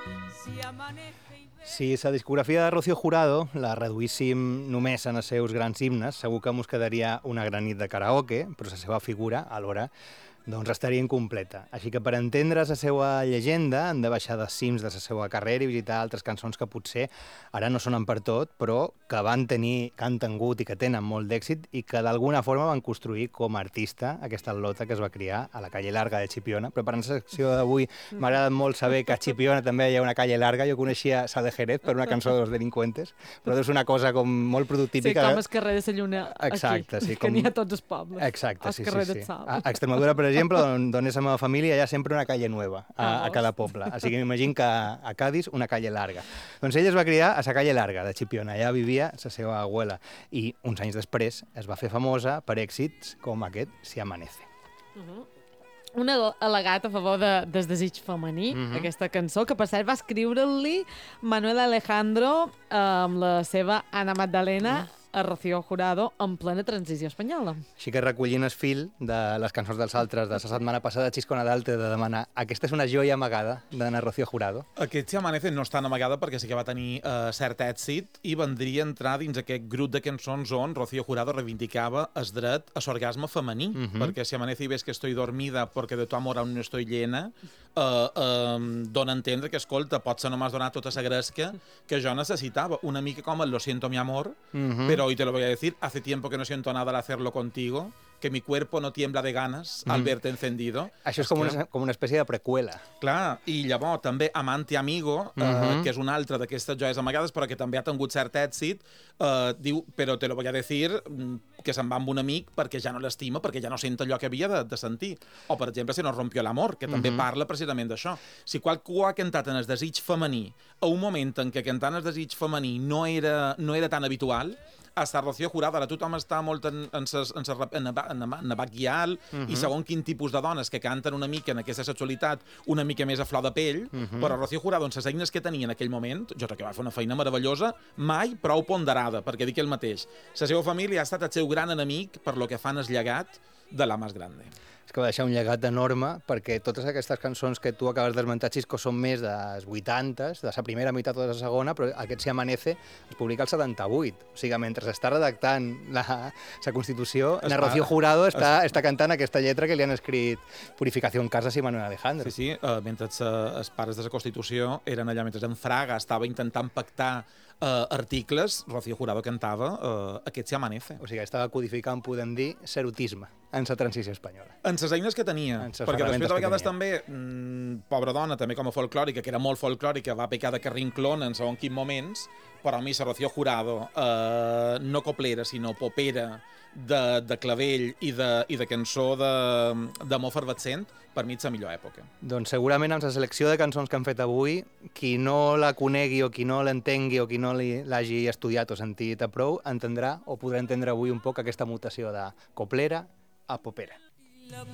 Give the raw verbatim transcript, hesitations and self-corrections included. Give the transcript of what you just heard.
Si la discografia de Rocío Jurado la reduíssim només en els seus grans himnes, segur que mos quedaria una gran nit de karaoke, però la seva figura, alhora, doncs estaria incompleta. Així que per entendre la seva llegenda hem de baixar dels cims de la seva carrera i visitar altres cançons que potser ara no sonen per tot, però que van tenir, que han tingut i que tenen molt d'èxit i que d'alguna forma van construir com a artista aquesta atlota que es va criar a la calle Larga de Chipiona. Preparant la secció d'avui m'ha agradat molt saber que a Chipiona també hi ha una calle Larga. Jo coneixia Sa de Jerez per una cançó de Los Delincuentes, però és una cosa com molt productípica. Sí, com el carrer de la Lluna aquí, Exacte, sí, que com... n'hi ha tots els pobles. Exacte, sí, sí, sí. A A Extremadura, per exemple, on, on és la meva família, hi ha sempre una calle nueva a, a cada poble. Així que m'imagino que a Cádiz una calle larga. Doncs ella es va criar a la calle Larga de Chipiona. Allà vivia la seva abuela i uns anys després es va fer famosa per èxits com aquest Si amanece. Uh -huh. Un al·legat a favor de, del desig femení, uh -huh. aquesta cançó, que per cert va escriure-li Manuel Alejandro amb la seva Ana Magdalena, uh -huh. a Rocío Jurado en plena transició espanyola. Així que recollint el fil de les cançons dels altres de la setmana passada, Xisco Nadal t'he de demanar, aquesta és una joia amagada d'Ana Rocío Jurado? Aquest Si amanece no és tan amagada perquè sí que va tenir uh, cert èxit i vendria a entrar dins aquest grup de cançons on Rocío Jurado reivindicava el dret a l'orgasme femení, uh -huh. perquè Si amanece y ves que estoy dormida porque de tu amor aún no estoy llena, uh, uh, dona a entendre que, escolta, potser no m'has donat tota la gresca que jo necessitava, una mica com el Lo siento mi amor, uh -huh. però hoy te lo voy a decir, hace tiempo que no siento nada al hacerlo contigo, que mi cuerpo no tiembla de ganas al verte encendido. Això és com, que... una, com una espècie de preqüela. Clar, i llavors també Amante Amigo, uh -huh. eh, que és una altra d'aquestes joies amagades, però que també ha tingut cert èxit, eh, diu, però te lo voy a decir, que se'n va amb un amic perquè ja no l'estima, perquè ja no sent allò que havia de, de sentir. O, per exemple, Si nos rompió l'amor, que també uh -huh. parla precisament d'això. Si qualcú ha cantat en el desig femení a un moment en què cantar en el desig femení no era, no era tan habitual, hasta Rocío Jurado, ara tothom està molt en, en, ses, en, ses, en, en, en abat guial, uh -huh. i segon quin tipus de dones que canten una mica en aquesta sexualitat una mica més a flor de pell, uh -huh. però Rocío Jurado, en les eines que tenia en aquell moment, jo crec que va fer una feina meravellosa, mai prou ponderada, perquè dic el mateix. La seva família ha estat el seu gran enemic per lo que fan el llegat de la més grande. És que va deixar un llegat enorme, perquè totes aquestes cançons que tu acabes d'esmentar, Xisco, són més dels vuitantes, de la primera meitat o de la segona, però aquest Si amanece es publica el setanta-vuit. O sigui, mentre s'està redactant la, la Constitució, Ana Rocío Jurado està, està cantant aquesta lletra que li han escrit Purificación Casas i Manuel Alejandro. Sí, sí, uh, mentre uh, els pares de la Constitució eren allà, mentre en Fraga estava intentant pactar Uh, articles, Rocío Jurado cantava uh, aquest Si amanece. O sigui, estava codificant, podem dir, serotisme en la transició espanyola. En les eines que tenia, perquè després a vegades també, mmm, pobra dona, també com a folclòrica, que era molt folclòrica, va pecar de carrinclona en segons quins moments, però a mi la Rocío Jurado, uh, no coplera, sinó popera, de, de clavell i de, i de cançó d'amor fervescent, per mi és la millor època. Doncs segurament amb la selecció de cançons que hem fet avui, qui no la conegui o qui no l'entengui o qui no l'hagi estudiat o sentit a prou, entendrà o podrà entendre avui un poc aquesta mutació de coplera a popera.